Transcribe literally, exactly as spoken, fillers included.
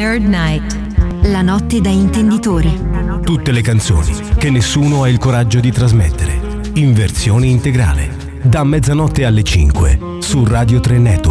Nerd Night. La notte da intenditori. Tutte le canzoni che nessuno ha il coraggio di trasmettere. In versione integrale. Da mezzanotte alle cinque su Radio tre Network.